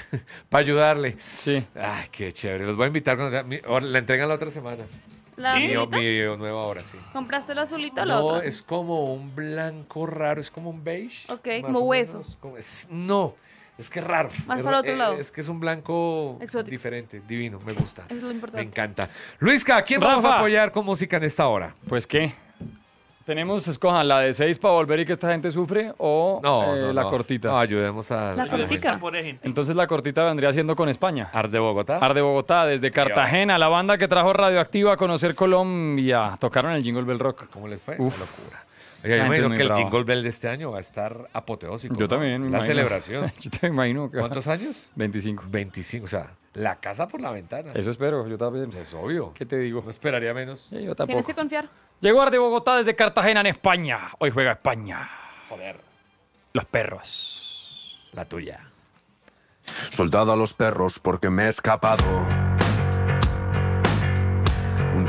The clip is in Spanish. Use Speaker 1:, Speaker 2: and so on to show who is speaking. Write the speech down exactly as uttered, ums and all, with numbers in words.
Speaker 1: para ayudarle.
Speaker 2: Sí.
Speaker 1: Ay, qué chévere. Los voy a invitar cuando mi- ahora la entregan la otra semana.
Speaker 3: ¿La
Speaker 1: Mi,
Speaker 3: azulita?
Speaker 1: mi nueva hora, sí.
Speaker 3: ¿Compraste la azulita o la
Speaker 1: No,
Speaker 3: otra?
Speaker 1: es como un blanco raro, es como un beige.
Speaker 3: Ok,
Speaker 1: más
Speaker 3: como
Speaker 1: o
Speaker 3: hueso.
Speaker 1: menos, como- es- no, es que es raro.
Speaker 3: Más
Speaker 1: es,
Speaker 3: para
Speaker 1: ra-
Speaker 3: otro
Speaker 1: eh,
Speaker 3: lado.
Speaker 1: Es que es un blanco
Speaker 3: Exótico.
Speaker 1: diferente, divino, me gusta.
Speaker 3: Eso es lo
Speaker 1: Me
Speaker 3: importante.
Speaker 1: encanta. Luisca, ¿a quién vamos a
Speaker 2: Rafa.
Speaker 1: apoyar con música en esta hora?
Speaker 2: Pues, ¿qué? Tenemos, escojan la de seis para volver y que esta gente sufre o
Speaker 1: No,
Speaker 2: eh,
Speaker 1: no,
Speaker 2: la
Speaker 1: no.
Speaker 2: cortita.
Speaker 1: No, ayudemos a
Speaker 3: La
Speaker 1: a
Speaker 3: cortica.
Speaker 4: Por ejemplo.
Speaker 2: Entonces la cortita vendría siendo con España.
Speaker 1: Ar de Bogotá.
Speaker 2: Ar de Bogotá, desde Cartagena, la banda que trajo Radioactiva a conocer Colombia. Tocaron el Jingle Bell Rock.
Speaker 1: ¿Cómo les fue?
Speaker 2: Uf.
Speaker 1: Una locura.
Speaker 2: Esa
Speaker 1: Oiga, yo
Speaker 2: gente
Speaker 1: me
Speaker 2: es
Speaker 1: imagino
Speaker 2: muy
Speaker 1: que el
Speaker 2: brava.
Speaker 1: Jingle Bell de este año va a estar apoteósico.
Speaker 2: Yo
Speaker 1: ¿no?
Speaker 2: también. me
Speaker 1: La
Speaker 2: imagino.
Speaker 1: celebración.
Speaker 2: Yo te imagino. que-
Speaker 1: ¿Cuántos años?
Speaker 2: veinticinco.
Speaker 1: veinticinco, o sea, la casa por la ventana.
Speaker 2: Eso espero, yo también.
Speaker 1: Es obvio.
Speaker 2: ¿Qué te digo?
Speaker 1: No esperaría menos.
Speaker 2: Sí, yo
Speaker 3: Tienes
Speaker 2: tampoco.
Speaker 3: que confiar.
Speaker 2: Llegó Ar de Bogotá desde Cartagena en España. Hoy juega España.
Speaker 1: Joder,
Speaker 2: Los perros.
Speaker 1: la tuya.
Speaker 5: Soldado a los perros porque me he escapado.